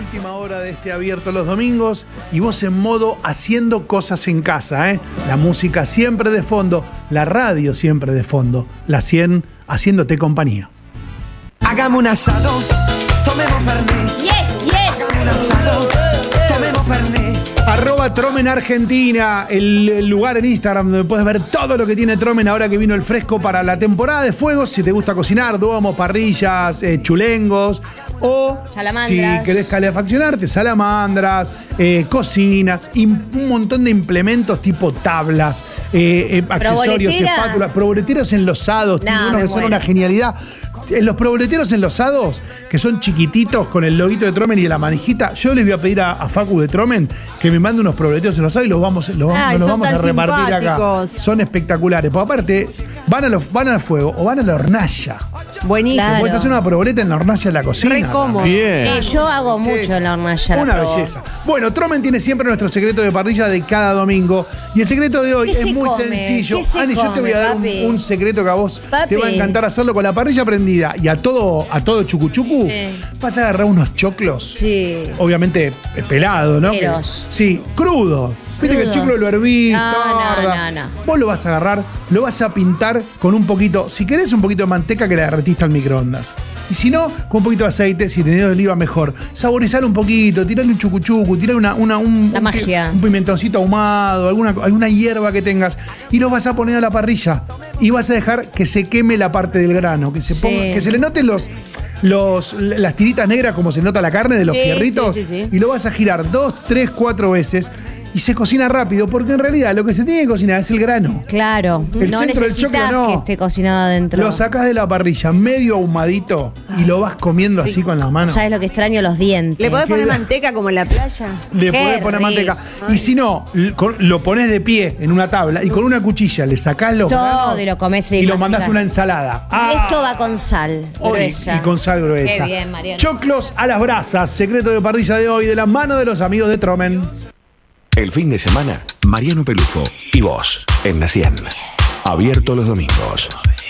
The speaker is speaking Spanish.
Última hora de este abierto los domingos y vos en modo haciendo cosas en casa, ¿eh? La música siempre de fondo, la radio siempre de fondo, la 100 haciéndote compañía. Hagamos un asado, tomemos fernet. Yes. Hagamos un asado, tomemos fernet. @Tromen Argentina, el lugar en Instagram donde puedes ver todo lo que tiene Tromen ahora que vino el fresco para la temporada de fuegos. Si te gusta cocinar, domos, parrillas, chulengos o Salamandras. si querés calefaccionarte, salamandras, cocinas, un montón de implementos tipo tablas, accesorios, espátulas, proboleteros enlosados, No, tiene unos me que son muero. una genialidad. En los proboleteros enlosados, que son chiquititos con el loguito de Tromen y de la manijita, yo les voy a pedir a Facu de Tromen que me mande unos proboleteros enlosados y los vamos Ay, a son tan repartir simpáticos. acá. Son espectaculares. Porque aparte, van al fuego o van a la hornalla. Buenísimo. Claro. Puedes hacer una proboleta en la hornalla de la cocina. Re cómodo. Bien. Yo hago mucho en la hornalla. Una la probo. belleza. Bueno, Tromen tiene siempre nuestro secreto de parrilla de cada domingo. Y el secreto de hoy ¿Qué es se muy come? sencillo. ¿Qué se Ani, yo te voy a come, dar papi? un secreto que a vos Papi. te va a encantar hacerlo con la parrilla prendida y a todo chucuchucu. Sí. Vas a agarrar unos choclos. Sí. Obviamente pelado, ¿no? Peros. Sí, crudo. Viste que el Crudo. choclo lo hervís, No, tarda. no. Vos lo vas a agarrar, lo vas a pintar con un poquito, si querés un poquito de manteca que la derretiste al microondas. Y si no, con un poquito de aceite, si tenés de oliva mejor. Saborizar un poquito, tirarle un chucuchucu, tirarle La magia. un pimentoncito ahumado, alguna hierba que tengas. Y los vas a poner a la parrilla. Y vas a dejar que se queme la parte del grano, que se Sí. ponga, que se le noten las tiritas negras como se nota la carne de los Sí, fierritos. sí. Y lo vas a girar 2, 3, 4 veces. Y se cocina rápido, porque en realidad lo que se tiene que cocinar es el grano. Claro. El no centro del necesitas choclo no. que esté cocinado adentro. Lo sacás de la parrilla medio ahumadito y lo vas comiendo así con la mano. ¿Sabes lo que extraño? Los dientes. ¿Le podés poner Queda- manteca como en la playa? Le Qué podés poner rico. manteca. Y si no, lo pones de pie en una tabla y con una cuchilla le sacás los Todo granos y lo comés y y lo mandás masticás. a una ensalada. Esto va con sal Hoy, gruesa. y con sal gruesa. Qué bien, Mariano. Choclos a las brasas, secreto de parrilla de hoy, de la mano de los amigos de Tromen. El fin de semana, Mariano Pelufo y vos en la 100. Abierto los domingos.